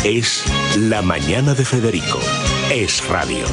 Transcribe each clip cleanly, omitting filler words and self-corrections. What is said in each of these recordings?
Es La Mañana de Federico. Es radio.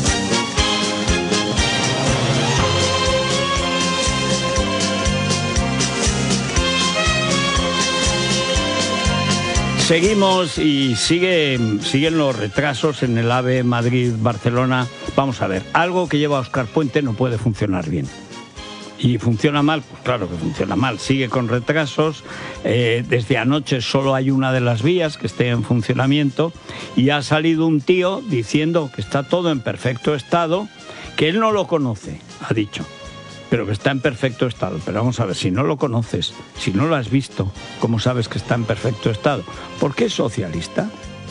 Seguimos y siguen los retrasos en el AVE Madrid-Barcelona. Vamos a ver, algo que lleva Óscar Puente no puede funcionar bien. ¿Y funciona mal? Pues claro que funciona mal. Sigue con retrasos. Desde anoche solo hay una de las vías que esté en funcionamiento y ha salido un tío diciendo que está todo en perfecto estado, que él no lo conoce, ha dicho, pero que está en perfecto estado. Pero vamos a ver, si no lo conoces, si no lo has visto, ¿cómo sabes que está en perfecto estado? Porque es socialista.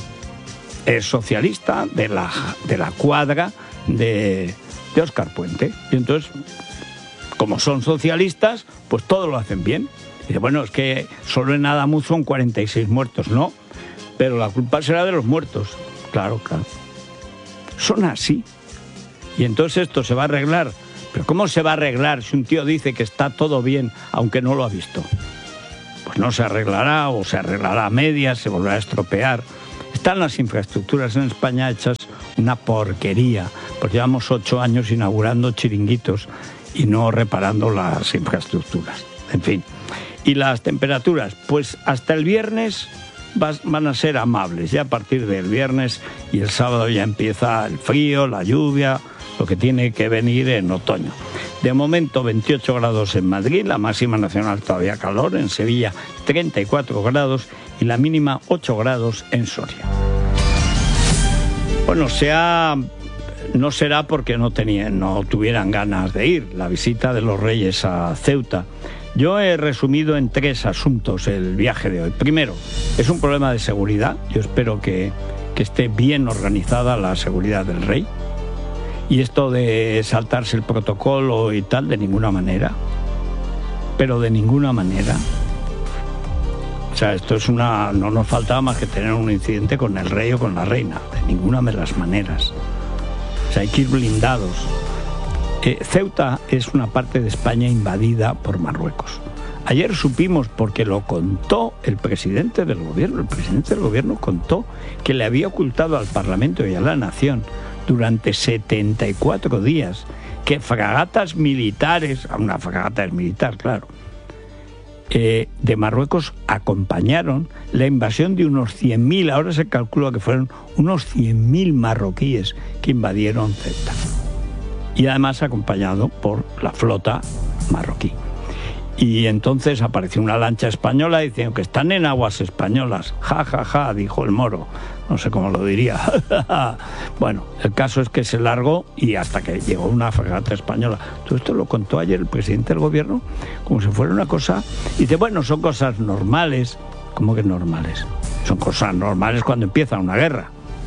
Es socialista de la cuadra de Óscar Puente. Y entonces, como son socialistas, pues todo lo hacen bien. Dice, bueno, es que solo en Adamuz son 46 muertos. No, pero la culpa será de los muertos. Claro, claro. Son así. Y entonces esto se va a arreglar. ¿Pero cómo se va a arreglar si un tío dice que está todo bien, aunque no lo ha visto? Pues no se arreglará, o se arreglará a medias, se volverá a estropear. Están las infraestructuras en España hechas una porquería, porque llevamos 8 años inaugurando chiringuitos y no reparando las infraestructuras. En fin. Y las temperaturas, pues hasta el viernes van a ser amables. Ya a partir del viernes y el sábado ya empieza el frío, la lluvia, lo que tiene que venir en otoño. De momento 28 grados en Madrid, la máxima nacional todavía calor, en Sevilla 34 grados y la mínima 8 grados en Soria. Bueno, no será porque no tuvieran ganas de ir, la visita de los Reyes a Ceuta. Yo he resumido en 3 asuntos el viaje de hoy. Primero, es un problema de seguridad. Yo espero que esté bien organizada la seguridad del rey. Y esto de saltarse el protocolo y tal, de ninguna manera. Pero de ninguna manera. O sea, esto es no nos faltaba más que tener un incidente con el rey o con la reina. De ninguna de las maneras. O sea, hay que ir blindados. Ceuta es una parte de España invadida por Marruecos. Ayer supimos, porque lo contó el presidente del gobierno. El presidente del gobierno contó que le había ocultado al Parlamento y a la Nación durante 74 días que fragatas militares, una fragata es militar, claro, de Marruecos acompañaron la invasión de unos 100.000, ahora se calcula que fueron unos 100.000 marroquíes que invadieron Ceuta. Y además acompañado por la flota marroquí. Y entonces apareció una lancha española diciendo que están en aguas españolas. Ja, ja, ja, dijo el moro. No sé cómo lo diría. Bueno, el caso es que se largó y hasta que llegó una fragata española. Todo esto lo contó ayer el presidente del gobierno como si fuera una cosa. Y dice, bueno, son cosas normales. ¿Cómo que normales? Son cosas normales cuando empieza una guerra.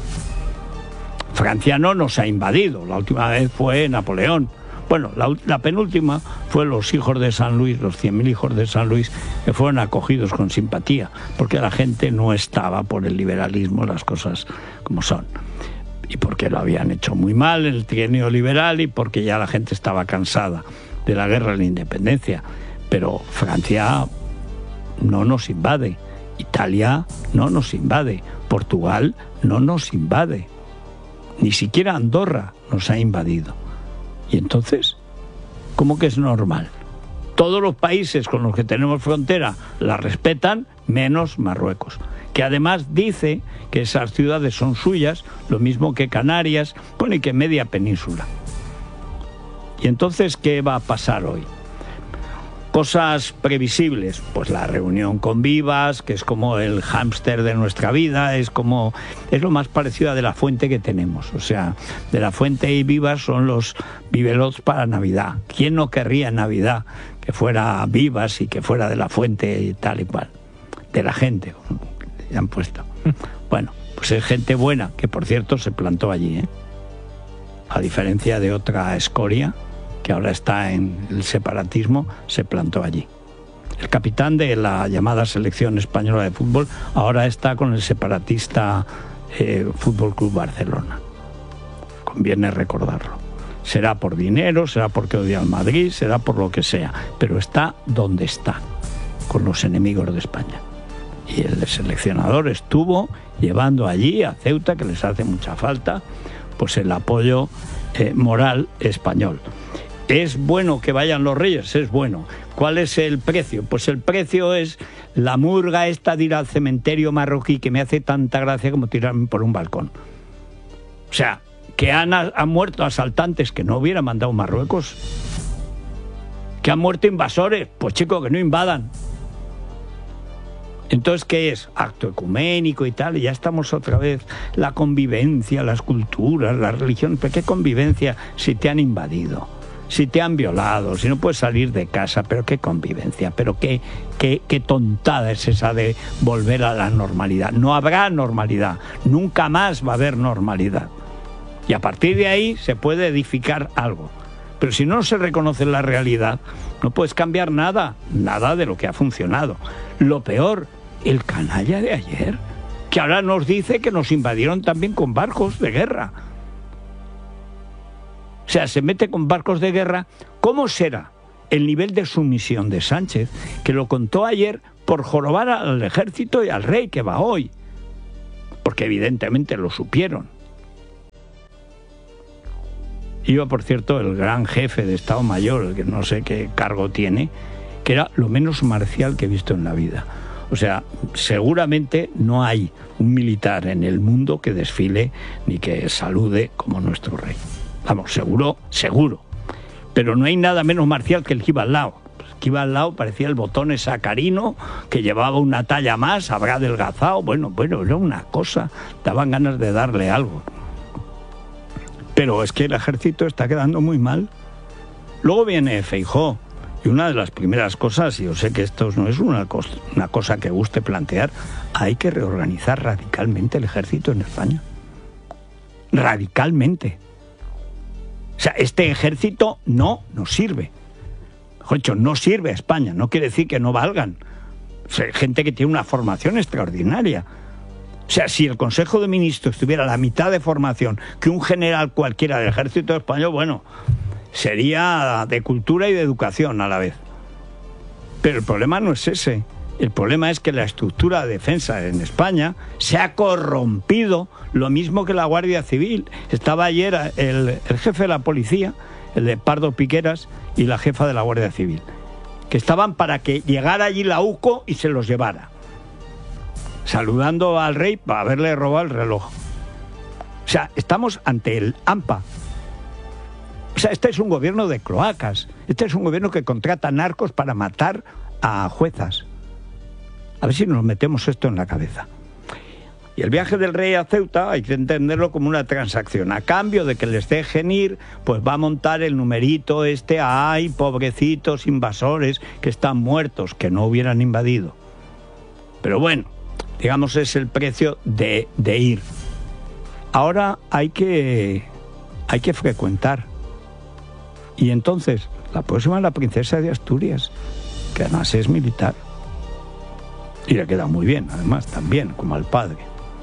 Francia no nos ha invadido. La última vez fue Napoleón. Bueno, la penúltima fue los hijos de San Luis, los 100.000 hijos de San Luis, que fueron acogidos con simpatía, porque la gente no estaba por el liberalismo, las cosas como son. Y porque lo habían hecho muy mal el trienio liberal y porque ya la gente estaba cansada de la guerra de la independencia. Pero Francia no nos invade, Italia no nos invade, Portugal no nos invade, ni siquiera Andorra nos ha invadido. Y entonces, ¿cómo que es normal? Todos los países con los que tenemos frontera la respetan, menos Marruecos, que además dice que esas ciudades son suyas, lo mismo que Canarias, bueno, y que media península. Y entonces, ¿qué va a pasar hoy? Cosas previsibles, pues la reunión con Vivas, que es como el hámster de nuestra vida, es lo más parecido a De la Fuente que tenemos. O sea, De la Fuente y Vivas son los bibelots para Navidad. ¿Quién no querría en Navidad que fuera Vivas y que fuera De la Fuente y tal y cual? De la gente, ya han puesto. Bueno, pues es gente buena, que por cierto se plantó allí, a diferencia de otra escoria que ahora está en el separatismo, se plantó allí. El capitán de la llamada selección española de fútbol ahora está con el separatista Fútbol Club Barcelona. Conviene recordarlo. Será por dinero, será porque odia al Madrid, será por lo que sea, pero está donde está, con los enemigos de España. Y el seleccionador estuvo llevando allí a Ceuta, que les hace mucha falta, pues el apoyo moral español. ¿Es bueno que vayan los reyes? Es bueno. ¿Cuál es el precio? Pues el precio es la murga esta de ir al cementerio marroquí, que me hace tanta gracia como tirarme por un balcón. O sea, que han muerto asaltantes que no hubiera mandado Marruecos. Que han muerto invasores. Pues chicos, que no invadan. Entonces, ¿qué es? Acto ecuménico y tal, y ya estamos otra vez. La convivencia, las culturas, la religión. ¿Pero qué convivencia si te han invadido? Si te han violado, si no puedes salir de casa, pero qué convivencia, pero qué tontada es esa de volver a la normalidad. No habrá normalidad, nunca más va a haber normalidad. Y a partir de ahí se puede edificar algo. Pero si no se reconoce la realidad, no puedes cambiar nada de lo que ha funcionado. Lo peor, el canalla de ayer, que ahora nos dice que nos invadieron también con barcos de guerra. O sea, se mete con barcos de guerra. ¿Cómo será el nivel de sumisión de Sánchez, que lo contó ayer por jorobar al ejército y al rey que va hoy? Porque evidentemente lo supieron. Iba, por cierto, el gran jefe de Estado Mayor, que no sé qué cargo tiene, que era lo menos marcial que he visto en la vida. O sea, seguramente no hay un militar en el mundo que desfile ni que salude como nuestro rey. Vamos, seguro. Pero no hay nada menos marcial que el que iba al lado. El que iba al lado parecía el botón sacarino, que llevaba una talla más, habrá adelgazado. Bueno, era una cosa. Daban ganas de darle algo. Pero es que el ejército está quedando muy mal. Luego viene Feijóo. Y una de las primeras cosas, y yo sé que esto no es una cosa que guste plantear, hay que reorganizar radicalmente el ejército en España. Radicalmente. O sea, este ejército no nos sirve. Mejor dicho, no sirve a España. No quiere decir que no valgan. O sea, hay gente que tiene una formación extraordinaria. O sea, si el Consejo de Ministros tuviera la mitad de formación que un general cualquiera del ejército español, bueno, sería de cultura y de educación a la vez. Pero el problema no es ese. El problema es que la estructura de defensa en España se ha corrompido, lo mismo que la Guardia Civil. Estaba ayer el jefe de la policía, el de Pardo Piqueras, y la jefa de la Guardia Civil, que estaban para que llegara allí la UCO y se los llevara, saludando al rey para haberle robado el reloj. O sea, estamos ante el AMPA. O sea, este es un gobierno de cloacas. Este es un gobierno que contrata narcos para matar a juezas. A ver si nos metemos esto en la cabeza. Y el viaje del rey a Ceuta hay que entenderlo como una transacción. A cambio de que les dejen ir, pues va a montar el numerito ay, pobrecitos invasores que están muertos, que no hubieran invadido. Pero bueno, digamos, es el precio de ir. Ahora hay que frecuentar. Y entonces, la próxima es la princesa de Asturias, que además es militar. Y le queda muy bien, además, también, como al padre.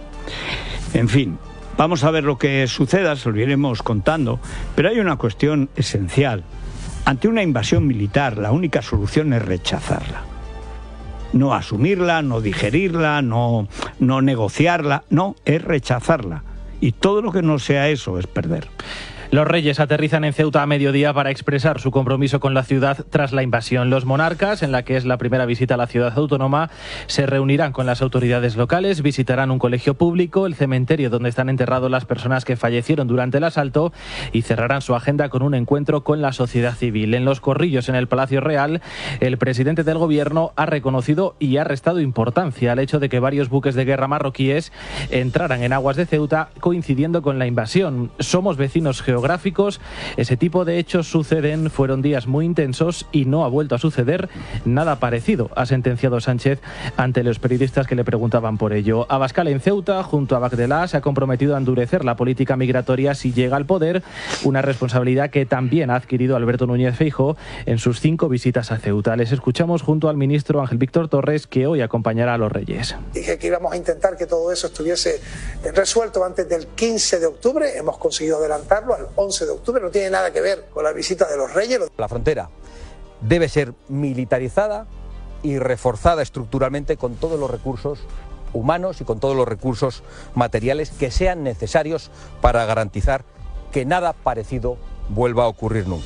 En fin, vamos a ver lo que suceda, se lo iremos contando, pero hay una cuestión esencial. Ante una invasión militar, la única solución es rechazarla. No asumirla, no digerirla, no negociarla, no, es rechazarla. Y todo lo que no sea eso es perder. Los reyes aterrizan en Ceuta a mediodía para expresar su compromiso con la ciudad tras la invasión. Los monarcas, en la que es la primera visita a la ciudad autónoma, se reunirán con las autoridades locales, visitarán un colegio público, el cementerio donde están enterrados las personas que fallecieron durante el asalto y cerrarán su agenda con un encuentro con la sociedad civil. En los corrillos en el Palacio Real, el presidente del gobierno ha reconocido y ha restado importancia al hecho de que varios buques de guerra marroquíes entraran en aguas de Ceuta coincidiendo con la invasión. Somos vecinos geográficos, ese tipo de hechos suceden, fueron días muy intensos y no ha vuelto a suceder nada parecido, ha sentenciado Sánchez ante los periodistas que le preguntaban por ello. Abascal en Ceuta, junto a Bagdelá, se ha comprometido a endurecer la política migratoria si llega al poder, una responsabilidad que también ha adquirido Alberto Núñez Feijóo en sus 5 visitas a Ceuta. Les escuchamos junto al ministro Ángel Víctor Torres, que hoy acompañará a los reyes. Dije que íbamos a intentar que todo eso estuviese resuelto antes del 15 de octubre, hemos conseguido adelantarlo al 11 de octubre, no tiene nada que ver con la visita de los reyes. La frontera debe ser militarizada y reforzada estructuralmente con todos los recursos humanos y con todos los recursos materiales que sean necesarios para garantizar que nada parecido vuelva a ocurrir nunca.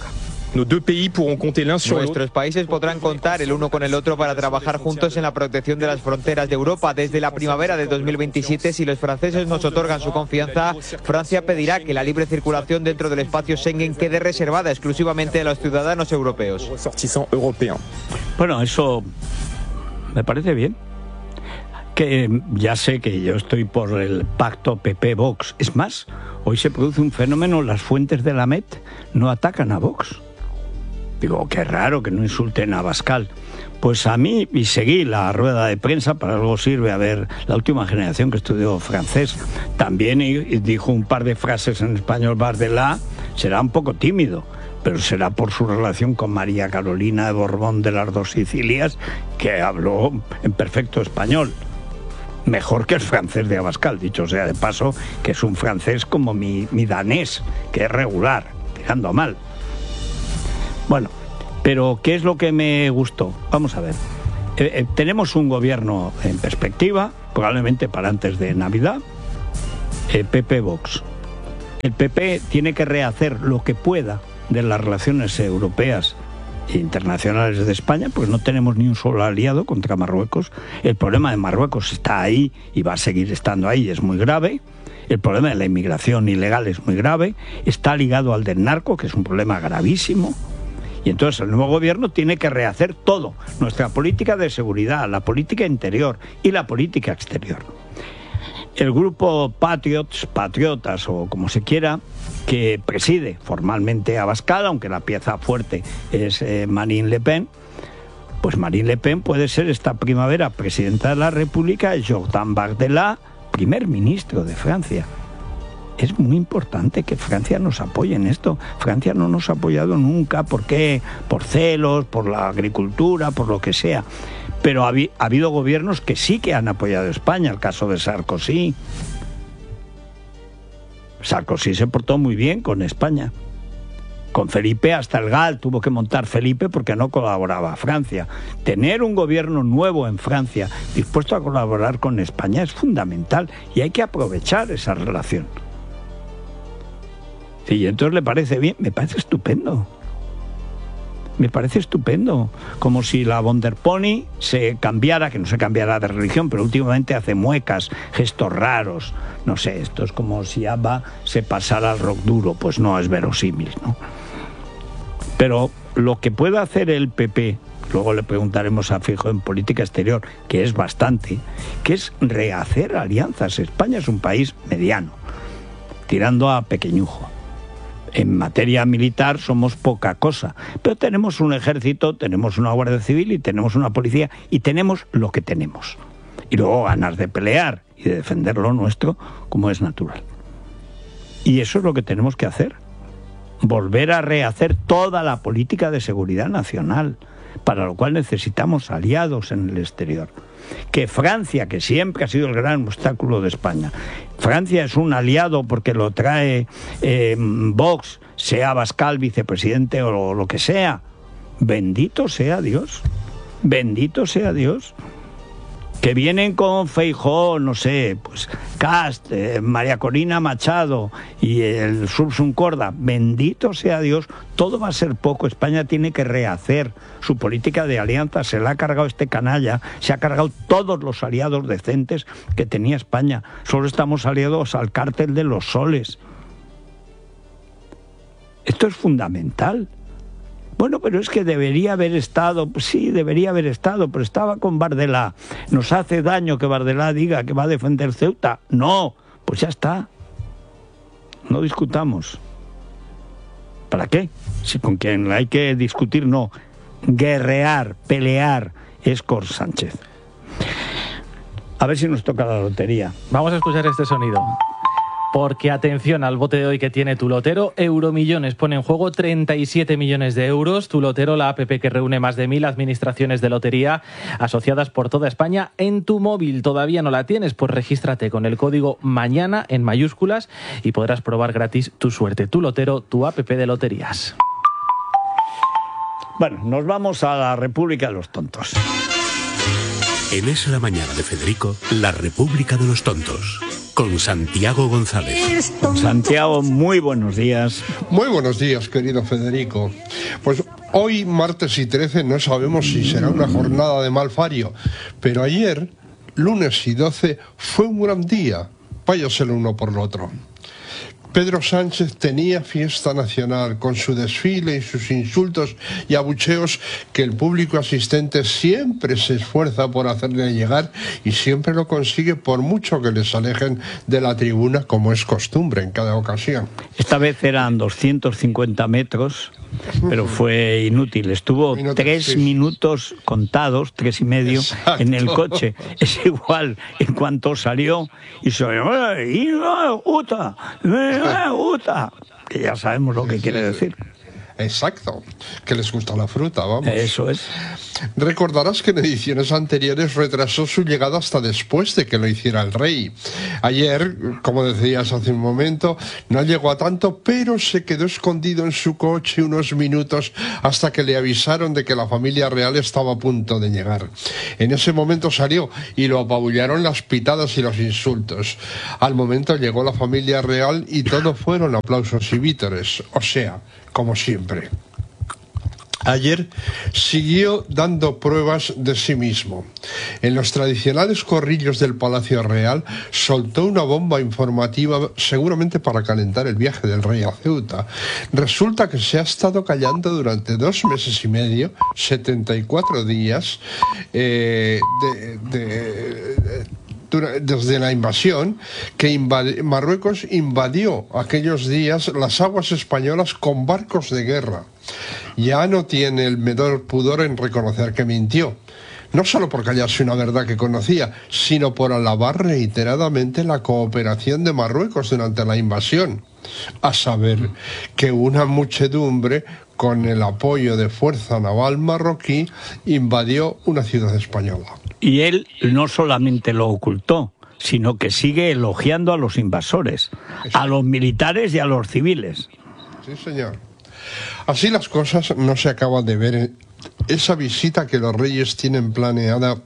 Nuestros países podrán contar el uno con el otro para trabajar juntos en la protección de las fronteras de Europa. Desde la primavera de 2027, si los franceses nos otorgan su confianza, Francia pedirá que la libre circulación dentro del espacio Schengen quede reservada exclusivamente a los ciudadanos europeos. Bueno, eso me parece bien. Que ya sé que yo estoy por el pacto PP-Vox. Es más, hoy se produce un fenómeno, las fuentes de la Met no atacan a Vox. Digo, qué raro que no insulten a Abascal. Pues a mí, y seguí la rueda de prensa, para algo sirve a ver la última generación que estudió francés. También dijo un par de frases en español Bardella, será un poco tímido, pero será por su relación con María Carolina de Borbón de las Dos Sicilias, que habló en perfecto español. Mejor que el francés de Abascal, dicho sea de paso, que es un francés como mi danés, que es regular, tirando mal. Bueno, pero ¿qué es lo que me gustó? Vamos a ver. Tenemos un gobierno en perspectiva, probablemente para antes de Navidad, PP-Vox. El PP tiene que rehacer lo que pueda de las relaciones europeas e internacionales de España, pues no tenemos ni un solo aliado contra Marruecos. El problema de Marruecos está ahí y va a seguir estando ahí, es muy grave. El problema de la inmigración ilegal es muy grave. Está ligado al del narco, que es un problema gravísimo. Y entonces el nuevo gobierno tiene que rehacer todo, nuestra política de seguridad, la política interior y la política exterior. El grupo Patriotas o como se quiera, que preside formalmente a Abascal, aunque la pieza fuerte es Marine Le Pen, pues Marine Le Pen puede ser esta primavera presidenta de la República y Jordan Bardella primer ministro de Francia. Es muy importante que Francia nos apoye en esto. Francia no nos ha apoyado nunca. ¿Por qué? Por celos, por la agricultura, por lo que sea. Pero ha habido gobiernos que sí que han apoyado a España. El caso de Sarkozy. Sarkozy se portó muy bien con España. Con Felipe hasta el GAL tuvo que montar Felipe porque no colaboraba Francia. Tener un gobierno nuevo en Francia dispuesto a colaborar con España es fundamental y hay que aprovechar esa relación. Sí, y entonces le parece bien, me parece estupendo. Me parece estupendo. Como si la von der Pony se cambiara, que no se cambiara de religión, pero últimamente hace muecas, gestos raros. No sé, esto es como si ABBA se pasara al rock duro. Pues no es verosímil, ¿no? Pero lo que puede hacer el PP, luego le preguntaremos a Feijóo en política exterior, que es bastante, que es rehacer alianzas. España es un país mediano, tirando a pequeñujo. En materia militar somos poca cosa, pero tenemos un ejército, tenemos una guardia civil y tenemos una policía y tenemos lo que tenemos. Y luego ganas de pelear y de defender lo nuestro como es natural. Y eso es lo que tenemos que hacer. Volver a rehacer toda la política de seguridad nacional, para lo cual necesitamos aliados en el exterior. Que Francia, que siempre ha sido el gran obstáculo de España, Francia es un aliado porque lo trae Vox, sea Abascal vicepresidente o lo que sea. Bendito sea Dios, bendito sea Dios. Que vienen con Feijóo, no sé, pues Cast, María Corina Machado y el Sursum Corda, bendito sea Dios, todo va a ser poco. España tiene que rehacer su política de alianzas, se la ha cargado este canalla, se ha cargado todos los aliados decentes que tenía España, solo estamos aliados al cártel de los soles. Esto es fundamental. Bueno, pero es que debería haber estado, sí, debería haber estado, pero estaba con Bardella. ¿Nos hace daño que Bardella diga que va a defender Ceuta? No, pues ya está. No discutamos. ¿Para qué? Si con quien hay que discutir, no. Guerrear, pelear, es Cor Sánchez. A ver si nos toca la lotería. Vamos a escuchar este sonido. Porque atención al bote de hoy que tiene Tu Lotero. Euromillones pone en juego 37 millones de euros. Tu Lotero, la app que reúne más de 1000 administraciones de lotería asociadas por toda España en tu móvil. ¿Todavía no la tienes? Pues regístrate con el código MAÑANA en mayúsculas y podrás probar gratis tu suerte. Tu Lotero, tu app de loterías. Bueno, nos vamos a la República de los Tontos. En Es la Mañana de Federico, la República de los Tontos, con Santiago González. Santiago, muy buenos días. Muy buenos días, querido Federico. Pues hoy, martes y 13, no sabemos si será una jornada de malfario, pero ayer, lunes y 12, fue un gran día. Váyase el uno por el otro. Pedro Sánchez tenía fiesta nacional con su desfile y sus insultos y abucheos que el público asistente siempre se esfuerza por hacerle llegar y siempre lo consigue por mucho que les alejen de la tribuna, como es costumbre en cada ocasión. Esta vez eran 250 metros, pero fue inútil. Estuvo 3 minutos contados, 3 y medio, exacto, en el coche. Es igual, en cuanto salió y se que ya sabemos lo que quiere decir. Exacto, que les gusta la fruta, vamos. Eso es. Recordarás que en ediciones anteriores retrasó su llegada hasta después de que lo hiciera el rey. Ayer, como decías hace un momento, no llegó a tanto, pero se quedó escondido en su coche unos minutos hasta que le avisaron de que la familia real estaba a punto de llegar. En ese momento salió y lo apabullaron las pitadas y los insultos. Al momento llegó la familia real y todo fueron aplausos y vítores, o sea, como siempre. Ayer siguió dando pruebas de sí mismo. En los tradicionales corrillos del Palacio Real soltó una bomba informativa, seguramente para calentar el viaje del rey a Ceuta. Resulta que se ha estado callando durante 2 meses y medio, 74 días, desde la invasión, que Marruecos invadió aquellos días las aguas españolas con barcos de guerra. Ya no tiene el menor pudor en reconocer que mintió, no solo por callarse una verdad que conocía, sino por alabar reiteradamente la cooperación de Marruecos durante la invasión, a saber que una muchedumbre con el apoyo de fuerza naval marroquí invadió una ciudad española. Y él no solamente lo ocultó, sino que sigue elogiando a los invasores, a los militares y a los civiles. Sí, señor. Así las cosas, no se acaba de ver esa visita que los reyes tienen planeada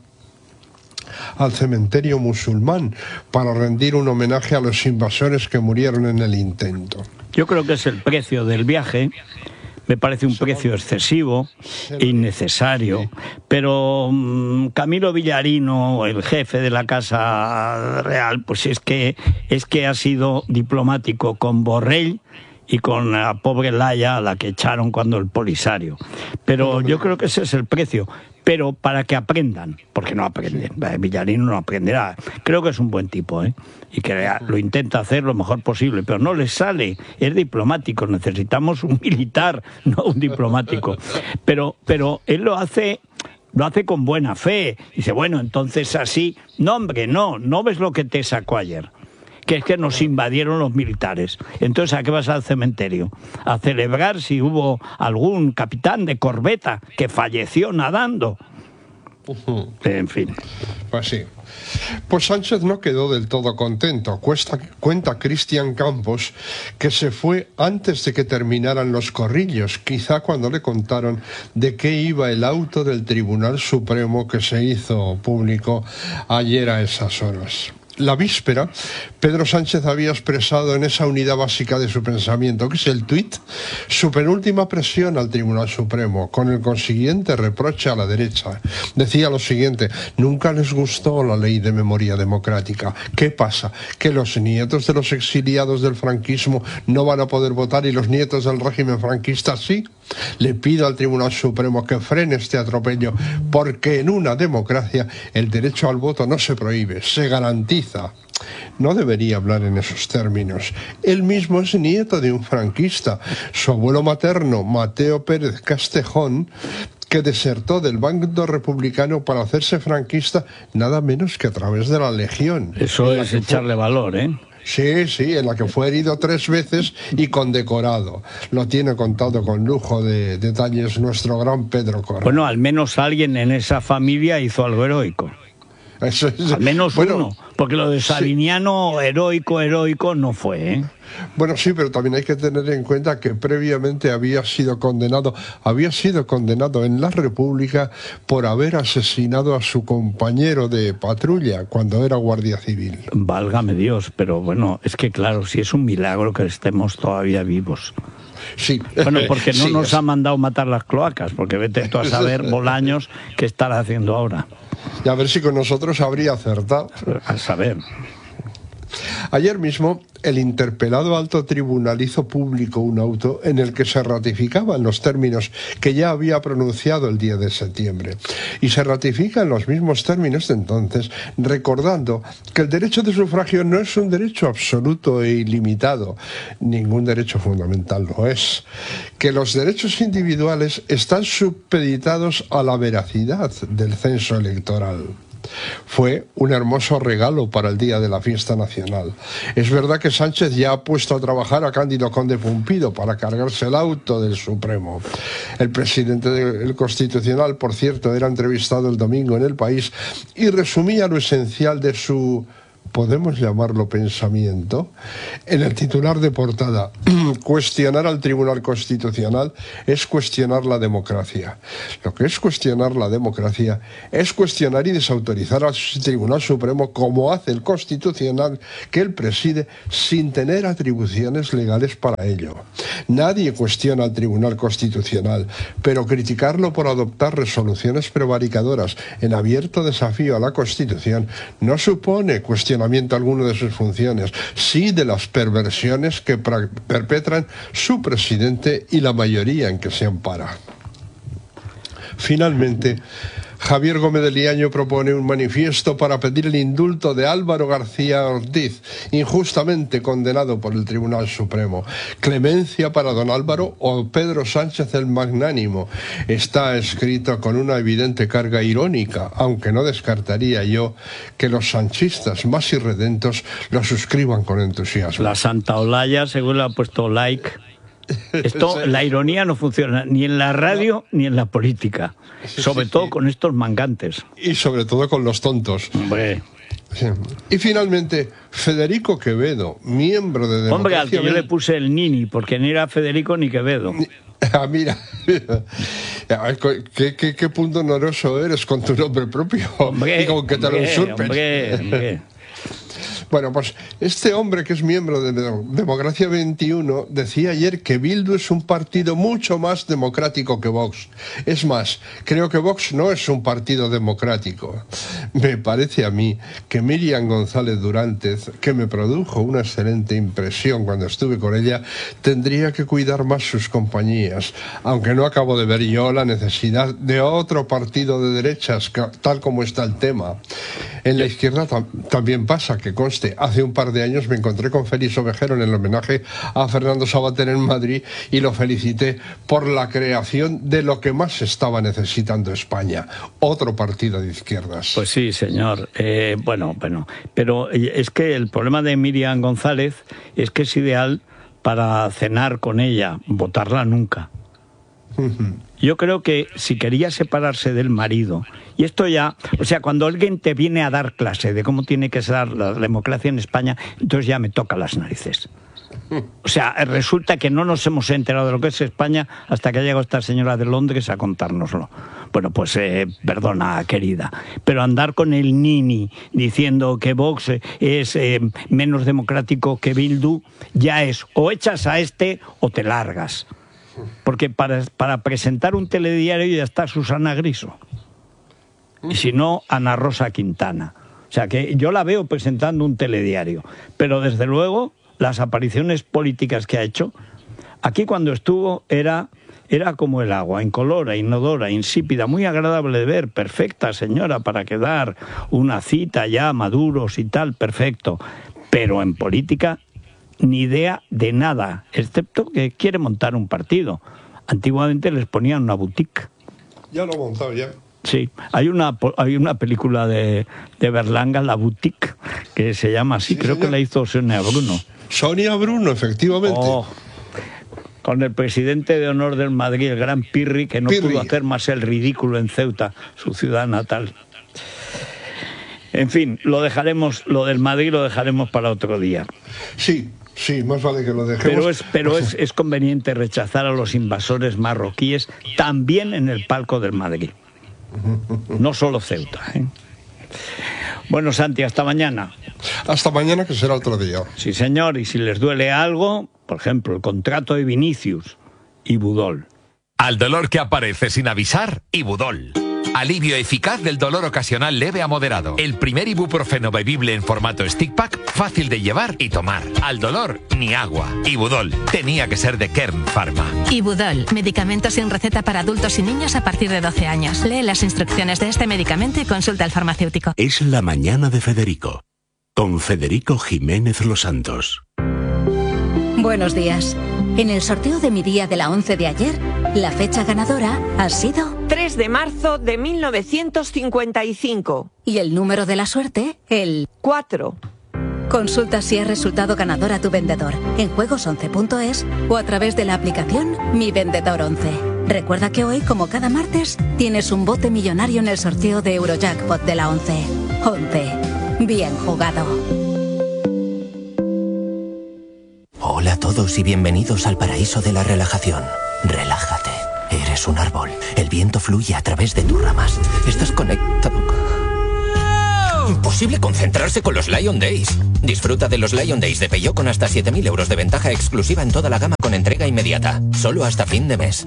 al cementerio musulmán para rendir un homenaje a los invasores que murieron en el intento. Yo creo que es el precio del viaje. Me parece un precio excesivo e innecesario, pero Camilo Villarino, el jefe de la Casa Real, pues es que ha sido diplomático con Borrell y con la pobre Laia, a la que echaron cuando el Polisario. Pero yo creo que ese es el precio. Pero para que aprendan, porque no aprenden. Villarino no aprenderá. Creo que es un buen tipo, y que lo intenta hacer lo mejor posible, pero no le sale. Es diplomático, necesitamos un militar, no un diplomático. Pero él lo hace con buena fe. Dice, bueno, entonces así... No, hombre, no ves lo que te sacó ayer, que es que nos invadieron los militares. Entonces, ¿a qué vas al cementerio? ¿A celebrar si hubo algún capitán de corbeta que falleció nadando? En fin. Pues sí. Pues Sánchez no quedó del todo contento. Cuenta Cristian Campos que se fue antes de que terminaran los corrillos, quizá cuando le contaron de qué iba el auto del Tribunal Supremo que se hizo público ayer a esas horas. La víspera, Pedro Sánchez había expresado en esa unidad básica de su pensamiento, que es el tuit, su penúltima presión al Tribunal Supremo, con el consiguiente reproche a la derecha. Decía lo siguiente: nunca les gustó la ley de memoria democrática. ¿Qué pasa? ¿Que los nietos de los exiliados del franquismo no van a poder votar y los nietos del régimen franquista sí? Le pido al Tribunal Supremo que frene este atropello, porque en una democracia el derecho al voto no se prohíbe, se garantiza. No debería hablar en esos términos. Él mismo es nieto de un franquista. Su abuelo materno, Mateo Pérez Castejón, que desertó del bando republicano para hacerse franquista, nada menos que a través de la Legión. Eso es echarle valor, Sí, en la que fue herido 3 veces y condecorado. Lo tiene contado con lujo de detalles nuestro gran Pedro Corral. Bueno, al menos alguien en esa familia hizo algo heroico. Eso es, al menos uno, porque lo de Sabiniano, sí, heroico no fue, ¿eh? Bueno, sí, pero también hay que tener en cuenta que previamente había sido condenado en la República por haber asesinado a su compañero de patrulla cuando era guardia civil. Válgame Dios, pero bueno, es que claro, sí es un milagro que estemos todavía vivos. Sí. Bueno, porque no sí, nos ha mandado matar las cloacas, porque vete tú a saber, Bolaños, qué estará haciendo ahora. Y a ver si con nosotros habría acertado. A saber. Ayer mismo, el interpelado alto tribunal hizo público un auto en el que se ratificaban los términos que ya había pronunciado el 10 de septiembre. Y se ratifican los mismos términos de entonces, recordando que el derecho de sufragio no es un derecho absoluto e ilimitado, ningún derecho fundamental lo es, que los derechos individuales están supeditados a la veracidad del censo electoral. Fue un hermoso regalo para el día de la fiesta nacional. Es verdad que Sánchez ya ha puesto a trabajar a Cándido Conde Pumpido para cargarse el auto del Supremo. El presidente del Constitucional, por cierto, era entrevistado el domingo en El País y resumía lo esencial de su... ¿podemos llamarlo pensamiento? En el titular de portada, cuestionar al Tribunal Constitucional es cuestionar la democracia. Lo que es cuestionar la democracia es cuestionar y desautorizar al Tribunal Supremo como hace el Constitucional que él preside sin tener atribuciones legales para ello. Nadie cuestiona al Tribunal Constitucional, pero criticarlo por adoptar resoluciones prevaricadoras en abierto desafío a la Constitución no supone cuestionamiento alguno de sus funciones, sí de las perversiones que perpetran su presidente y la mayoría en que se ampara. Finalmente, Javier Gómez de Liaño propone un manifiesto para pedir el indulto de Álvaro García Ortiz, injustamente condenado por el Tribunal Supremo. Clemencia para don Álvaro o Pedro Sánchez el Magnánimo. Está escrito con una evidente carga irónica, aunque no descartaría yo que los sanchistas más irredentos lo suscriban con entusiasmo. La Santa Olaya, según le ha puesto like. Esto, la ironía no funciona ni en la radio ni en la política, sobre todo con estos mangantes. Y sobre todo con los tontos. Hombre. Sí. Y finalmente, Federico Quevedo, miembro de Democracia... Hombre, al que yo le puse el Nini, porque ni era Federico ni Quevedo. Ah, mira, ¿Qué punto honoroso eres con tu nombre propio. Hombre, y con que te lo usurpen. Hombre. Bueno, pues este hombre que es miembro de Democracia 21 decía ayer que Bildu es un partido mucho más democrático que Vox. Es más, creo que Vox no es un partido democrático. Me parece a mí que Miriam González Durántes, que me produjo una excelente impresión cuando estuve con ella, tendría que cuidar más sus compañías, aunque no acabo de ver yo la necesidad de otro partido de derechas, tal como está el tema. En la izquierda también pasa, que conste, hace un par de años me encontré con Félix Ovejero en el homenaje a Fernando Savater en Madrid y lo felicité por la creación de lo que más estaba necesitando España, otro partido de izquierdas. Pues sí, señor. Bueno, pero es que el problema de Miriam González es que es ideal para cenar con ella, votarla nunca. Yo creo que si quería separarse del marido, y esto ya, o sea, cuando alguien te viene a dar clase de cómo tiene que ser la democracia en España, entonces ya me toca las narices. O sea, resulta que no nos hemos enterado de lo que es España hasta que ha llegado esta señora de Londres a contárnoslo. Bueno, pues perdona, querida, pero andar con el Nini diciendo que Vox es menos democrático que Bildu, ya es o echas a este o te largas. Porque para presentar un telediario ya está Susana Griso. Y si no, Ana Rosa Quintana. O sea que yo la veo presentando un telediario. Pero desde luego, las apariciones políticas que ha hecho, aquí cuando estuvo era como el agua, incolora, inodora, insípida, muy agradable de ver, perfecta señora para quedar una cita ya, maduros y tal, perfecto. Pero en política, ni idea de nada, excepto que quiere montar un partido. Antiguamente les ponían una boutique. Ya lo ha montado, ya. Sí, hay una película de Berlanga, La Boutique, que se llama así, sí, creo señor. Que la hizo Sonia Bruno. Sonia Bruno, efectivamente. Oh, con el presidente de honor del Madrid, el gran Pirri, que no pudo hacer más el ridículo en Ceuta, su ciudad natal. En fin, lo del Madrid lo dejaremos para otro día. Sí, más vale que lo dejemos. Pero es conveniente rechazar a los invasores marroquíes también en el palco del Madrid. No solo Ceuta, ¿eh? Bueno, Santi, hasta mañana. Hasta mañana, que será otro día. Sí, señor, y si les duele algo, por ejemplo, el contrato de Vinicius, Ibudol. Al dolor que aparece sin avisar, Ibudol. Alivio eficaz del dolor ocasional leve a moderado. El primer ibuprofeno bebible en formato stick pack, fácil de llevar y tomar. Al dolor, ni agua. Ibudol. Tenía que ser de Kern Pharma. Ibudol. Medicamento sin receta para adultos y niños a partir de 12 años. Lee las instrucciones de este medicamento y consulta al farmacéutico. Es la mañana de Federico. Con Federico Jiménez Los Santos. Buenos días. En el sorteo de mi día de la 11 de ayer, la fecha ganadora ha sido 3 de marzo de 1955. Y el número de la suerte, el 4. Consulta si has resultado ganador a tu vendedor en juegos11.es o a través de la aplicación Mi Vendedor 11. Recuerda que hoy, como cada martes, tienes un bote millonario en el sorteo de Eurojackpot de la 11. 11. Bien jugado. Hola a todos y bienvenidos al paraíso de la relajación. Relájate. Eres un árbol. El viento fluye a través de tus ramas. Estás conectado. Imposible concentrarse con los Lion Days. Disfruta de los Lion Days de Peugeot con hasta 7.000 euros de ventaja exclusiva en toda la gama con entrega inmediata. Solo hasta fin de mes.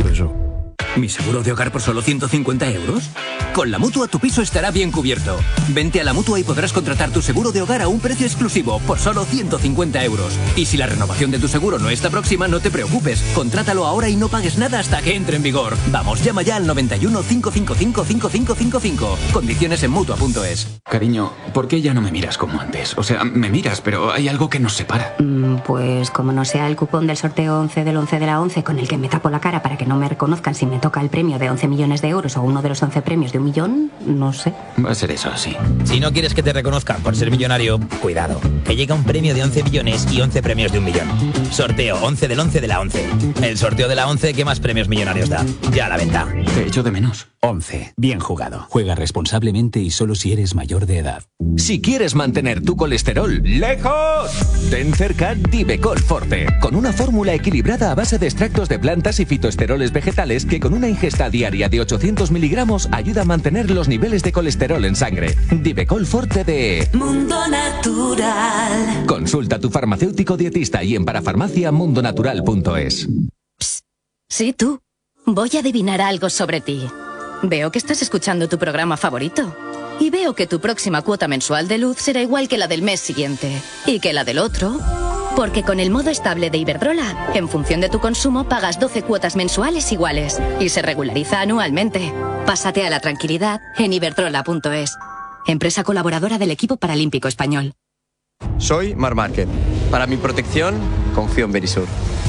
¿Mi seguro de hogar por solo 150 euros? Con la Mutua tu piso estará bien cubierto. Vente a la Mutua y podrás contratar tu seguro de hogar a un precio exclusivo por solo 150 euros. Y si la renovación de tu seguro no está próxima, no te preocupes. Contrátalo ahora y no pagues nada hasta que entre en vigor. Vamos, llama ya al 91 555 5555. Condiciones en Mutua.es. Cariño, ¿por qué ya no me miras como antes? O sea, me miras, pero hay algo que nos separa. Pues como no sea el cupón del sorteo 11 del 11 de la 11 con el que me tapo la cara para que no me reconozcan si me toca el premio de 11 millones de euros o uno de los 11 premios de 1 millón, no sé. Va a ser eso, sí. Si no quieres que te reconozcan por ser millonario, cuidado, que llega un premio de 11 millones y 11 premios de 1 millón. Sorteo 11 del 11 de la 11. El sorteo de la 11 que más premios millonarios da. Ya a la venta. Te echo de menos. 11. Bien jugado. Juega responsablemente y solo si eres mayor de edad. Si quieres mantener tu colesterol lejos, ten cerca Divecol Forte, con una fórmula equilibrada a base de extractos de plantas y fitoesteroles vegetales que con una ingesta diaria de 800 miligramos ayuda a mantener los niveles de colesterol en sangre. Divecol Forte de Mundo Natural. Consulta a tu farmacéutico dietista y en parafarmaciamundonatural.es. Sí, tú. Voy a adivinar algo sobre ti. Veo que estás escuchando tu programa favorito. Y veo que tu próxima cuota mensual de luz será igual que la del mes siguiente. Y que la del otro. Porque con el modo estable de Iberdrola, en función de tu consumo, pagas 12 cuotas mensuales iguales. Y se regulariza anualmente. Pásate a la tranquilidad en iberdrola.es. Empresa colaboradora del equipo paralímpico español. Soy Marc Márquez. Para mi protección, confío en Verisur.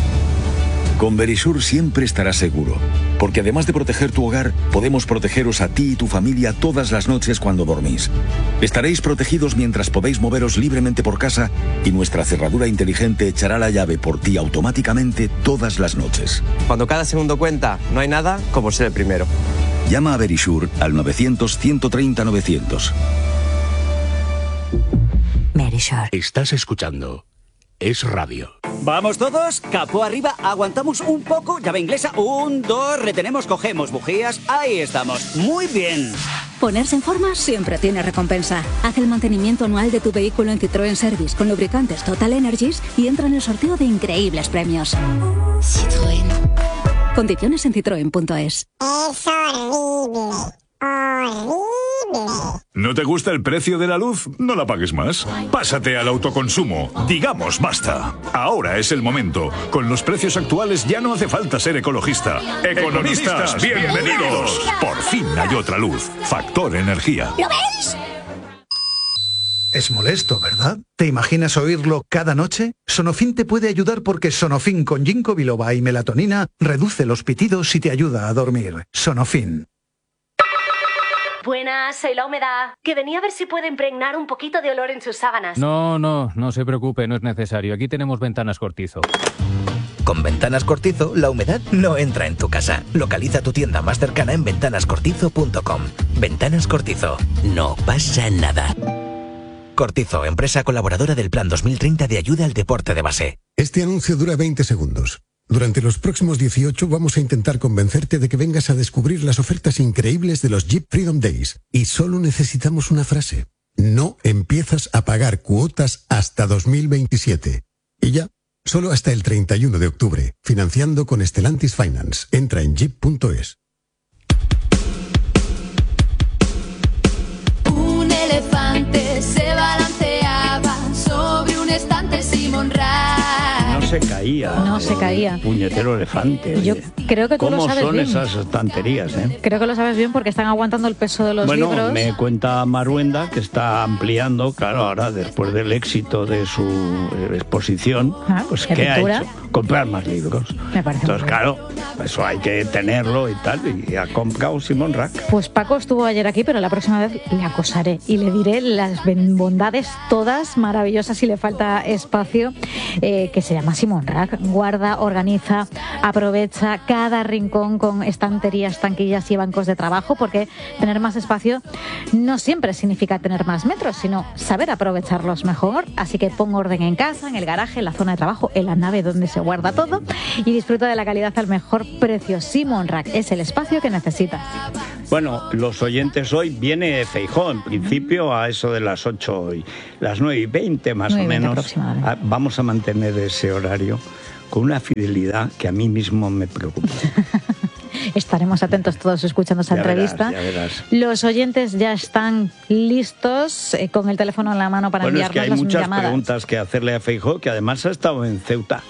Con Verisur siempre estarás seguro, porque además de proteger tu hogar, podemos protegeros a ti y tu familia todas las noches cuando dormís. Estaréis protegidos mientras podéis moveros libremente por casa y nuestra cerradura inteligente echará la llave por ti automáticamente todas las noches. Cuando cada segundo cuenta, no hay nada como ser el primero. Llama a Verisur al 900-130-900. Verisur. Estás escuchando Es Radio. ¿Vamos todos? Capó arriba, aguantamos un poco, llave inglesa, 1, 2, retenemos, cogemos bujías, ahí estamos, muy bien. Ponerse en forma siempre tiene recompensa. Haz el mantenimiento anual de tu vehículo en Citroën Service con lubricantes Total Energies y entra en el sorteo de increíbles premios. Citroën. Condiciones en citroen.es. Es horrible. Horrible. ¿No te gusta el precio de la luz? No la pagues más. Pásate al autoconsumo. Digamos basta. Ahora es el momento. Con los precios actuales ya no hace falta ser ecologista. Economistas, bienvenidos. Por fin hay otra luz. Factor Energía. ¿Lo veis? Es molesto, ¿verdad? ¿Te imaginas oírlo cada noche? Sonofin te puede ayudar porque Sonofin con ginkgo biloba y melatonina reduce los pitidos y te ayuda a dormir. Sonofin. Buenas, soy la humedad. Que venía a ver si puede impregnar un poquito de olor en sus sábanas. No se preocupe, no es necesario. Aquí tenemos ventanas Cortizo. Con Ventanas Cortizo, la humedad no entra en tu casa. Localiza tu tienda más cercana en ventanascortizo.com. Ventanas Cortizo. No pasa nada. Cortizo, empresa colaboradora del Plan 2030 de ayuda al deporte de base. Este anuncio dura 20 segundos. Durante los próximos 18 vamos a intentar convencerte de que vengas a descubrir las ofertas increíbles de los Jeep Freedom Days. Y solo necesitamos una frase. No empiezas a pagar cuotas hasta 2027. Y ya, solo hasta el 31 de octubre. Financiando con Stellantis Finance. Entra en jeep.es. Un elefante se balanceaba sobre un estante Simon Rack. No se caía. No se caía. Puñetero elefante. Yo creo que tú lo sabes bien. ¿Cómo son esas estanterías, Creo que lo sabes bien porque están aguantando el peso de los libros. Bueno, me cuenta Maruenda que está ampliando, claro, ahora después del éxito de su exposición, pues ¿qué ha hecho? Comprar más libros. Me parece. Entonces, claro, eso hay que tenerlo y tal, y ha comprado Simon Rack. Pues Paco estuvo ayer aquí, pero la próxima vez le acosaré y le diré las bondades todas maravillosas, si le falta espacio, que se llama Simon Rack. Guarda, organiza, aprovecha cada rincón con estanterías, tanquillas y bancos de trabajo, porque tener más espacio no siempre significa tener más metros, sino saber aprovecharlos mejor. Así que pon orden en casa, en el garaje, en la zona de trabajo, en la nave donde se guarda todo, y disfruta de la calidad al mejor precio. Simon Rack es el espacio que necesitas. Bueno, los oyentes, hoy viene Feijóo, en principio a eso de las 8 y las 9:20 más o menos. Vamos a mantener ese horario con una fidelidad que a mí mismo me preocupa. Estaremos atentos todos escuchando esa entrevista. Ya verás. Los oyentes ya están listos con el teléfono en la mano para enviarnos las llamadas. Es que hay muchas preguntas que hacerle a Feijóo, que además ha estado en Ceuta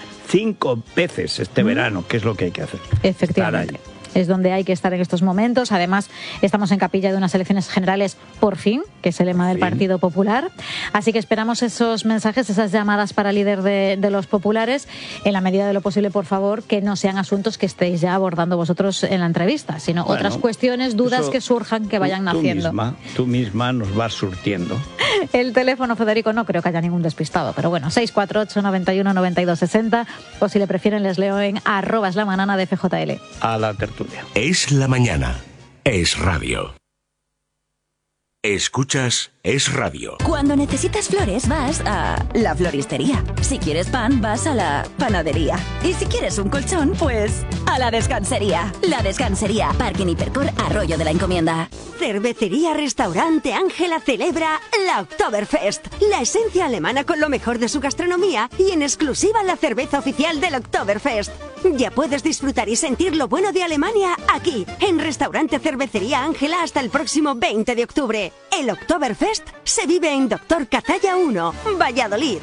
5 veces este verano, que es lo que hay que hacer. Efectivamente. Es donde hay que estar en estos momentos. Además, estamos en capilla de unas elecciones generales por fin, que es el lema del Partido Popular. Así que esperamos esos mensajes, esas llamadas para líder de los populares, en la medida de lo posible, por favor, que no sean asuntos que estéis ya abordando vosotros en la entrevista, sino otras cuestiones, dudas que surjan, que vayan naciendo. Tú misma nos vas surtiendo. El teléfono, Federico, no creo que haya ningún despistado, pero bueno, 648 91 92 60, o si le prefieren les leo en @eslamana de FJL. A la tertulia. Es la mañana. Es radio. Escuchas Es Radio. Cuando necesitas flores vas a la floristería. Si quieres pan vas a la panadería. Y si quieres un colchón, pues a la descansería. La Descansería, Parque Hipercor, Arroyo de la Encomienda. Cervecería Restaurante Ángela celebra la Oktoberfest, la esencia alemana con lo mejor de su gastronomía y en exclusiva la cerveza oficial del Oktoberfest. Ya puedes disfrutar y sentir lo bueno de Alemania aquí, en Restaurante Cervecería Ángela hasta el próximo 20 de octubre. El Oktoberfest se vive en Doctor Cazalla 1, Valladolid.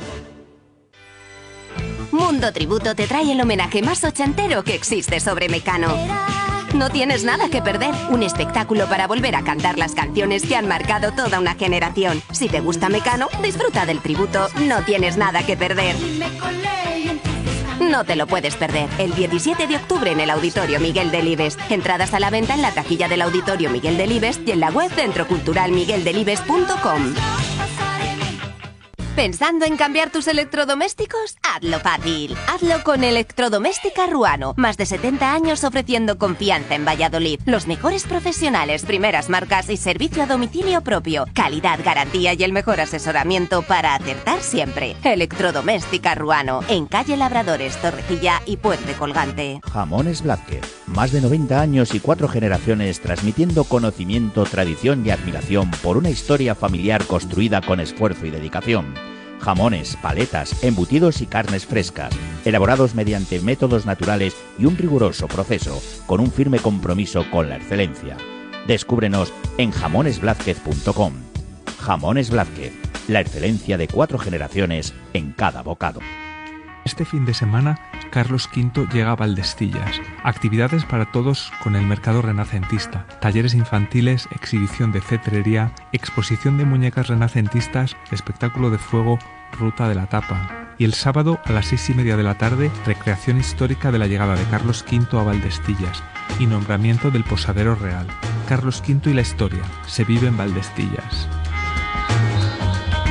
Mundo Tributo te trae el homenaje más ochentero que existe sobre Mecano. No tienes nada que perder, un espectáculo para volver a cantar las canciones que han marcado toda una generación. Si te gusta Mecano, disfruta del tributo, no tienes nada que perder. No te lo puedes perder. El 17 de octubre en el Auditorio Miguel Delibes. Entradas a la venta en la taquilla del Auditorio Miguel Delibes y en la web centroculturalmigueldelibes.com. ¿Pensando en cambiar tus electrodomésticos? Hazlo fácil. Hazlo con Electrodoméstica Ruano. Más de 70 años ofreciendo confianza en Valladolid. Los mejores profesionales, primeras marcas y servicio a domicilio propio. Calidad, garantía y el mejor asesoramiento para acertar siempre. Electrodoméstica Ruano. En calle Labradores, Torrecilla y Puente Colgante. Jamones Blázquez. Más de 90 años y 4 generaciones transmitiendo conocimiento, tradición y admiración por una historia familiar construida con esfuerzo y dedicación. Jamones, paletas, embutidos y carnes frescas, elaborados mediante métodos naturales y un riguroso proceso, con un firme compromiso con la excelencia. Descúbrenos en jamonesblázquez.com. Jamones Blázquez, la excelencia de 4 generaciones en cada bocado. Este fin de semana, Carlos V llega a Valdestillas. Actividades para todos con el mercado renacentista. Talleres infantiles, exhibición de cetrería, exposición de muñecas renacentistas, espectáculo de fuego, ruta de la tapa. Y el sábado a las 6:30 de la tarde, recreación histórica de la llegada de Carlos V a Valdestillas y nombramiento del posadero real. Carlos V y la historia. Se vive en Valdestillas.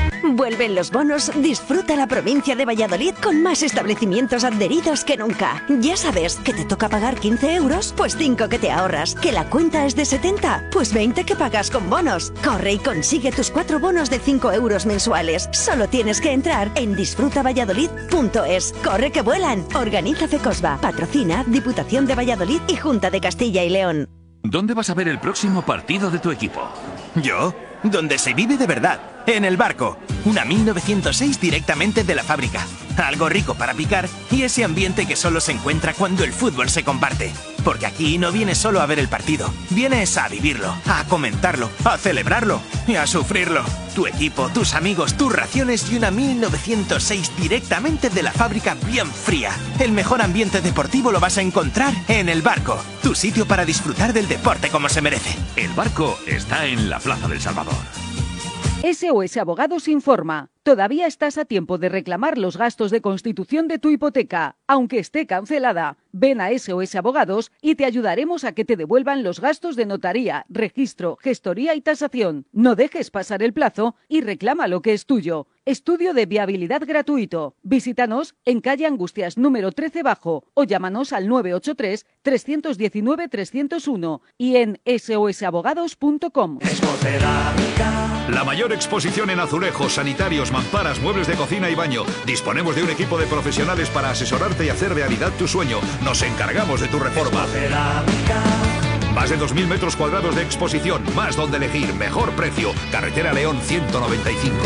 Vuelven los bonos, disfruta la provincia de Valladolid con más establecimientos adheridos que nunca. Ya sabes que te toca pagar 15 euros, pues 5 que te ahorras. Que la cuenta es de 70, pues 20 que pagas con bonos. Corre y consigue tus 4 bonos de 5 euros mensuales. Solo tienes que entrar en disfrutavalladolid.es. ¡Corre que vuelan! Organiza Fecosba. Patrocina Diputación de Valladolid y Junta de Castilla y León. ¿Dónde vas a ver el próximo partido de tu equipo? ¿Yo? Donde se vive de verdad. En el Barco. Una 1906 directamente de la fábrica. Algo rico para picar y ese ambiente que solo se encuentra cuando el fútbol se comparte. Porque aquí no vienes solo a ver el partido. Vienes a vivirlo, a comentarlo, a celebrarlo y a sufrirlo. Tu equipo, tus amigos, tus raciones y una 1906 directamente de la fábrica bien fría. El mejor ambiente deportivo lo vas a encontrar en el Barco. Tu sitio para disfrutar del deporte como se merece. El Barco está en la Plaza del Salvador. SOS Abogados informa. Todavía estás a tiempo de reclamar los gastos de constitución de tu hipoteca. Aunque esté cancelada, ven a SOS Abogados y te ayudaremos a que te devuelvan los gastos de notaría, registro, gestoría y tasación. No dejes pasar el plazo y reclama lo que es tuyo. Estudio de viabilidad gratuito. Visítanos en calle Angustias número 13 Bajo o llámanos al 983 319 301 y en sosabogados.com. La mayor exposición en azulejos, sanitarios, mamparas, muebles de cocina y baño. Disponemos de un equipo de profesionales para asesorarte y hacer realidad tu sueño. Nos encargamos de tu reforma. Más de 2.000 metros cuadrados de exposición, más donde elegir, mejor precio. Carretera León 195.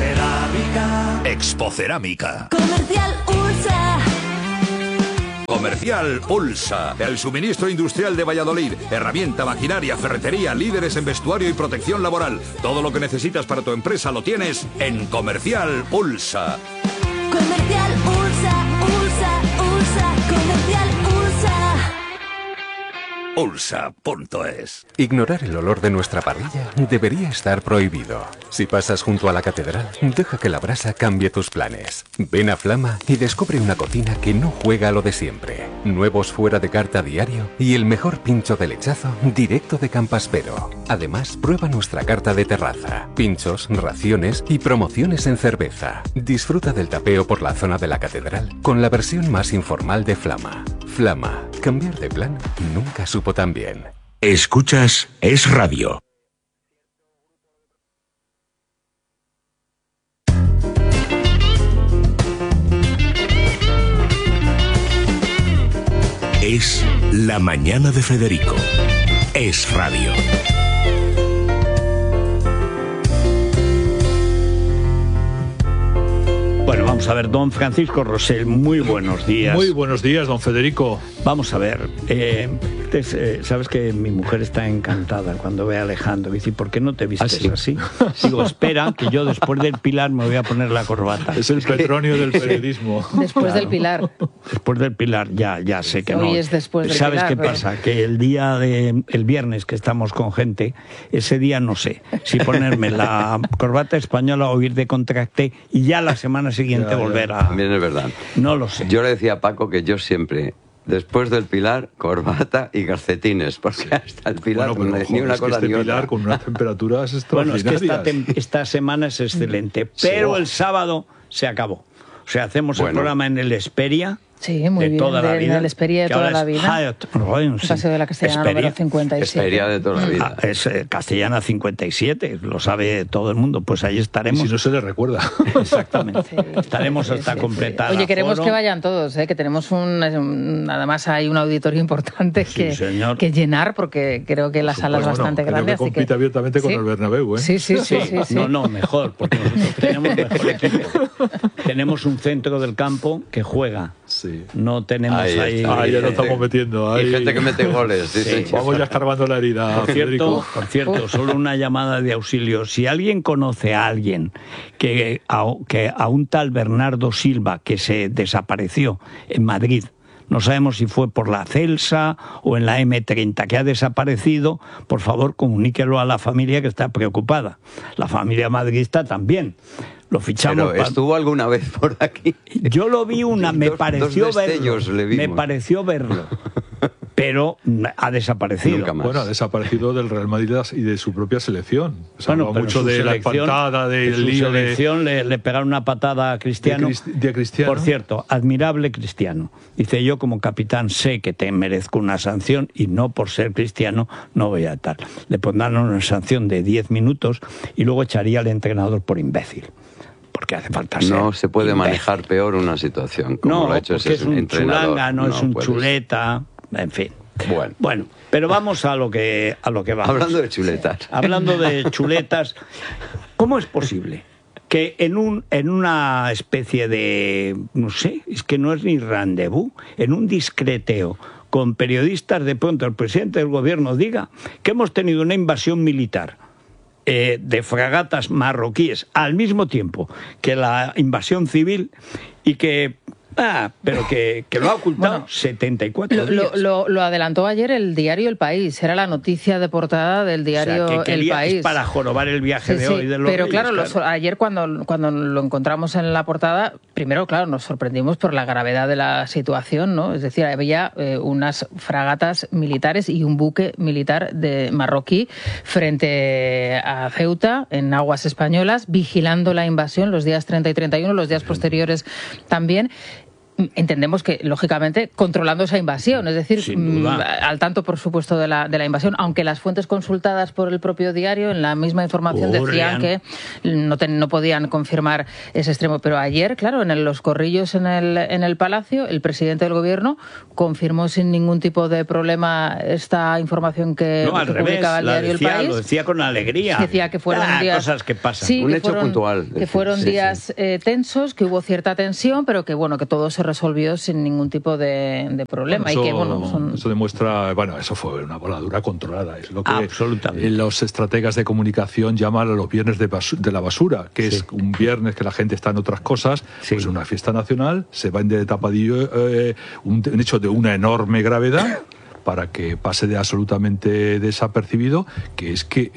Expocerámica. Comercial Ursa. Comercial Ulsa, el suministro industrial de Valladolid. Herramienta, maquinaria, ferretería, líderes en vestuario y protección laboral. Todo lo que necesitas para tu empresa lo tienes en Comercial Ulsa. Comercial Ursa, Ursa, Ursa, Comercial Ursa. Ulsa.es. Ignorar el olor de nuestra parrilla debería estar prohibido. Si pasas junto a la catedral, deja que la brasa cambie tus planes. Ven a Flama y descubre una cocina que no juega a lo de siempre. Nuevos fuera de carta diario y el mejor pincho de lechazo directo de Campaspero. Además, prueba nuestra carta de terraza, pinchos, raciones y promociones en cerveza. Disfruta del tapeo por la zona de la catedral con la versión más informal de Flama. Flama. Cambiar de plan nunca supo tan bien. Escuchas Es Radio. Es la mañana de Federico. Es Radio. Bueno, vamos a ver, don Francisco Rosell, muy buenos días. Muy buenos días, don Federico. Vamos a ver, sabes que mi mujer está encantada cuando ve a Alejandro. Dice, ¿por qué no te vistes así? Digo, espera, que yo después del Pilar me voy a poner la corbata. Es el Petronio del periodismo. Después del Pilar. Después del Pilar, ya sé que Hoy no. es después del ¿Sabes Pilar, qué pasa? Que el viernes que estamos con gente, ese día no sé si ponerme la corbata española o ir de contracté y ya la semana siguiente volver a... También es verdad. No lo sé. Yo le decía a Paco que yo siempre, después del Pilar, corbata y calcetines, porque hasta el Pilar ni una cosa ni otra. Pilar con unas temperaturas extraordinarias. Bueno, es que esta semana es excelente, pero el sábado se acabó. O sea, hacemos el programa en el Hesperia. Sí, muy de bien, toda la vida, en el Hesperia de toda la vida. Paseo de la Castellana número 57. Hesperia de toda la vida. Es Castellana 57, lo sabe todo el mundo, pues ahí estaremos. Y si no se le recuerda. Exactamente. Estaremos hasta completar. Oye, queremos que vayan todos, que tenemos además hay un auditorio importante que llenar, porque creo que la sala es bastante grande. Que compite abiertamente con el Bernabéu, ¿eh? Sí. No, mejor, porque nosotros tenemos mejor equipo. Tenemos un centro del campo que juega. Sí. No tenemos ahí... ya nos estamos metiendo. Hay gente que mete goles. Sí. Vamos ya escarbando la herida, Federico. Por cierto, solo una llamada de auxilio. Si alguien conoce a alguien que a un tal Bernardo Silva, que se desapareció en Madrid, no sabemos si fue por la Celsa o en la M30 que ha desaparecido, por favor comuníquelo a la familia que está preocupada. La familia madridista también. Lo fichamos. Pero estuvo alguna vez por aquí. Yo lo vi me pareció verlo. pero ha desaparecido. Nunca más. Bueno, ha desaparecido del Real Madrid y de su propia selección. Se hablaba mucho de la espantada, del lío de... selección le pegaron una patada a Cristiano. De Cristiano. Por cierto, admirable Cristiano. Dice, yo como capitán sé que te merezco una sanción y no por ser cristiano no voy a estar. Le pondrán una sanción de 10 minutos y luego echaría al entrenador por imbécil. Porque hace falta ser No se puede imbécil. manejar peor una situación como lo ha hecho ese es un entrenador. chulanga, no es un puedes. chuleta, en fin. Bueno, pero vamos a lo que vamos. Hablando de chuletas. Hablando de chuletas, ¿cómo es posible que en una especie de, no sé, es que no es ni rendezvous, en un discreteo con periodistas, de pronto el presidente del gobierno diga que hemos tenido una invasión militar de fragatas marroquíes al mismo tiempo que la invasión civil y que pero que lo ha ocultado 74 días. Lo adelantó ayer el diario El País. Era la noticia de portada del diario El País. Es para jorobar el viaje de hoy de los Pero Reyes, claro, ayer cuando lo encontramos en la portada, primero, claro, nos sorprendimos por la gravedad de la situación, ¿no? Es decir, había unas fragatas militares y un buque militar de marroquí frente a Ceuta, en aguas españolas, vigilando la invasión los días 30 y 31, los días posteriores también. Entendemos que, lógicamente, controlando esa invasión, es decir, al tanto, por supuesto, de la invasión, aunque las fuentes consultadas por el propio diario en la misma información decían que no podían confirmar ese extremo. Pero ayer, claro, en los corrillos en el Palacio, el presidente del Gobierno confirmó sin ningún tipo de problema esta información que publicaba el diario El País. Lo decía con alegría. Decía que fueron días... cosas que pasan. Sí, un hecho puntual. Que fueron días tensos, que hubo cierta tensión, pero que, bueno, que todo se resolvió sin ningún tipo de problema. Eso demuestra, eso fue una voladura controlada. Es lo que los estrategas de comunicación llaman a los viernes de la basura, que es un viernes que la gente está en otras cosas, pues una fiesta nacional, se va en de tapadillo un hecho de una enorme gravedad para que pase de absolutamente desapercibido, que es que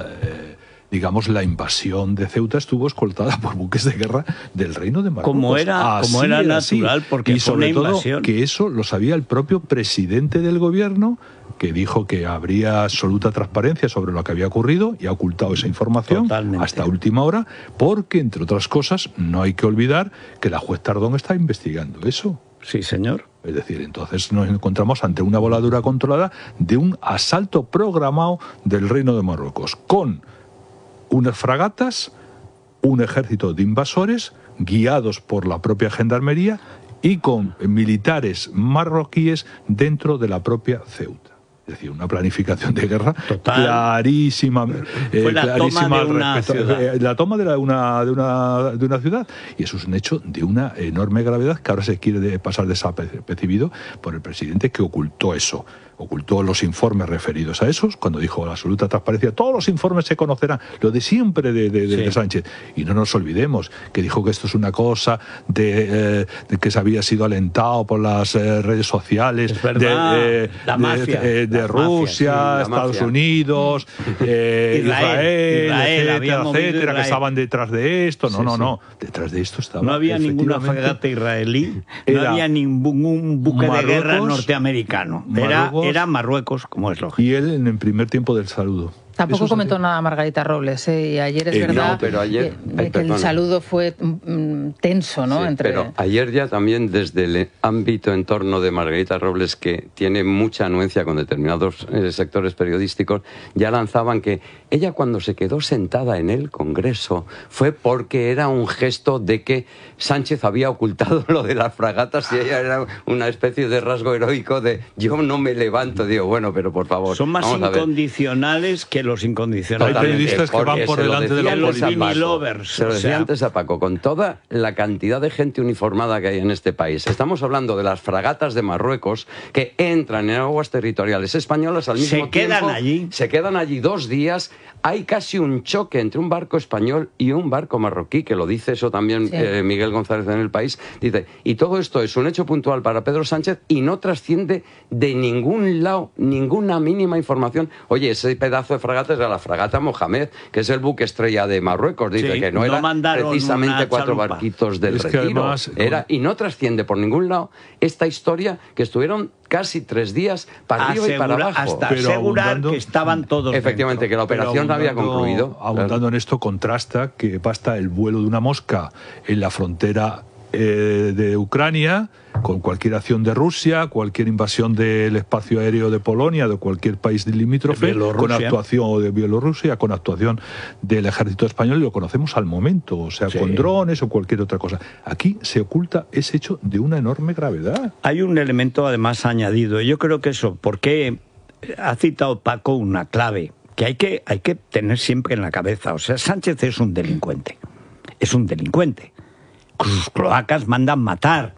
digamos, la invasión de Ceuta estuvo escoltada por buques de guerra del Reino de Marruecos. Como era natural, porque y sobre fue una todo invasión. Que eso lo sabía el propio presidente del gobierno, que dijo que habría absoluta transparencia sobre lo que había ocurrido y ha ocultado esa información hasta última hora, porque, entre otras cosas, no hay que olvidar que la juez Tardón está investigando eso. Sí, señor. Es decir, entonces nos encontramos ante una voladura controlada de un asalto programado del Reino de Marruecos, con unas fragatas, un ejército de invasores guiados por la propia gendarmería y con militares marroquíes dentro de la propia Ceuta. Es decir, una planificación de guerra clarísima. Fue la toma de una ciudad. La toma de una ciudad. Y eso es un hecho de una enorme gravedad que ahora se quiere pasar desapercibido por el presidente, que ocultó eso. Ocultó los informes referidos a esos, cuando dijo la absoluta transparencia, todos los informes se conocerán, lo de siempre de Sánchez. Y no nos olvidemos que dijo que esto es una cosa de que se había sido alentado por las redes sociales, la mafia, de Rusia, Estados Unidos, Israel, etcétera, que estaban detrás de esto. No, detrás de esto estaba. No había ninguna fragata israelí, no había ningún buque de guerra norteamericano. Era Marruecos, como es lógico. Y él en el primer tiempo del saludo. Tampoco comentó nada Margarita Robles, y ayer es verdad no, pero ayer, que el saludo fue tenso, ¿no? Sí, pero ayer ya también desde el ámbito en torno de Margarita Robles, que tiene mucha anuencia con determinados sectores periodísticos, ya lanzaban que ella, cuando se quedó sentada en el Congreso, fue porque era un gesto de que Sánchez había ocultado lo de las fragatas y ella era una especie de rasgo heroico de yo no me levanto. Digo, bueno, pero por favor, son más incondicionales que los incondicionales. Hay periodistas que van por delante de los políticos. Se lo decía antes a Paco, con toda la cantidad de gente uniformada que hay en este país. Estamos hablando de las fragatas de Marruecos que entran en aguas territoriales españolas al mismo tiempo. Se quedan allí 2 días. Hay casi un choque entre un barco español y un barco marroquí, que lo dice eso también Miguel González en El País. Dice, y todo esto es un hecho puntual para Pedro Sánchez y no trasciende de ningún lado ninguna mínima información. Oye, ese pedazo de fragata fragatas era la fragata Mohamed, que es el buque estrella de Marruecos. Dice que no era precisamente 4 barquitos del Retiro. Además, y no trasciende por ningún lado esta historia que estuvieron casi 3 días para arriba y para abajo. Hasta asegurar que estaban todos efectivamente, dentro. Que la operación no había concluido. Abundando en esto, contrasta que basta el vuelo de una mosca en la frontera de Ucrania con cualquier acción de Rusia, cualquier invasión del espacio aéreo de Polonia, de cualquier país limítrofe, con actuación de Bielorrusia, con actuación del ejército español, y lo conocemos al momento, o sea, con drones o cualquier otra cosa. Aquí se oculta ese hecho de una enorme gravedad. Hay un elemento además añadido, yo creo que eso, porque ha citado Paco una clave que hay que tener siempre en la cabeza. O sea, Sánchez es un delincuente. Es un delincuente. Sus cloacas mandan matar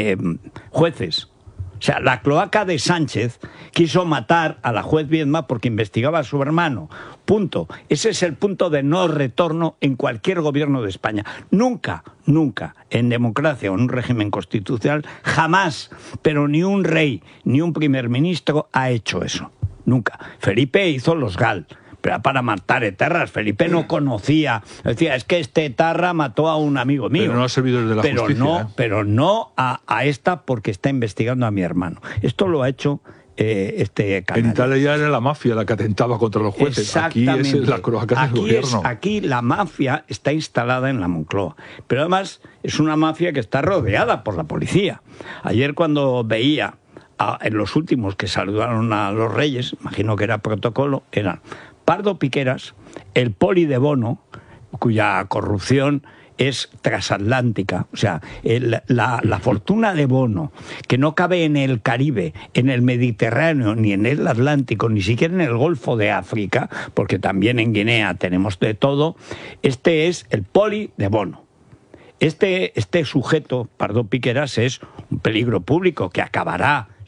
jueces. O sea, la cloaca de Sánchez quiso matar a la juez Viedma porque investigaba a su hermano. Punto. Ese es el punto de no retorno en cualquier gobierno de España. Nunca, nunca, en democracia o en un régimen constitucional, jamás, pero ni un rey, ni un primer ministro ha hecho eso. Nunca. Felipe hizo los GAL, pero para matar etarras. Felipe no conocía. Decía, es que este etarra mató a un amigo mío. Pero no ha servido desde la justicia. Pero no a esta porque está investigando a mi hermano. Esto lo ha hecho este canal. En Italia ya era la mafia la que atentaba contra los jueces. Aquí es la cloaca del gobierno. Aquí la mafia está instalada en la Moncloa. Pero además es una mafia que está rodeada por la policía. Ayer cuando veía en los últimos que saludaron a los reyes, imagino que era protocolo, eran Pardo Piqueras, el poli de Bono, cuya corrupción es transatlántica, o sea, la fortuna de Bono, que no cabe en el Caribe, en el Mediterráneo, ni en el Atlántico, ni siquiera en el Golfo de África, porque también en Guinea tenemos de todo, este es el poli de Bono. Este sujeto, Pardo Piqueras, es un peligro público que acabará